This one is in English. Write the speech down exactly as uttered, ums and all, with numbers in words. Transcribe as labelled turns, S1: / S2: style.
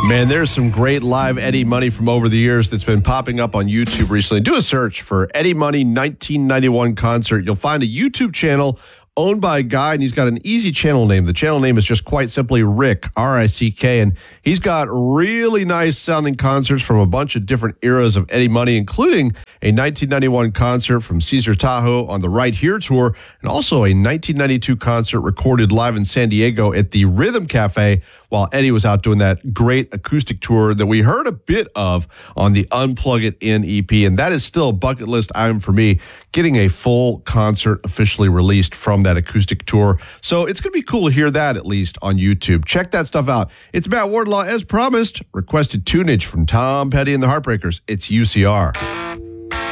S1: Man, there's some great live Eddie Money from over the years that's been popping up on YouTube recently. Do a search for Eddie Money nineteen ninety-one concert. You'll find a YouTube channel owned by a guy, and he's got an easy channel name. The channel name is just quite simply Rick, R I C K, and he's got really nice sounding concerts from a bunch of different eras of Eddie Money, including a nineteen ninety-one concert from Caesar Tahoe on the Right Here tour, and also a nineteen ninety-two concert recorded live in San Diego at the Rhythm Cafe while Eddie was out doing that great acoustic tour that we heard a bit of on the Unplug It In E P. And that is still a bucket list item for me, getting a full concert officially released from that acoustic tour. So it's going to be cool to hear that at least on YouTube. Check that stuff out. It's Matt Wardlaw, as promised. Requested tunage from Tom Petty and the Heartbreakers. It's U C R.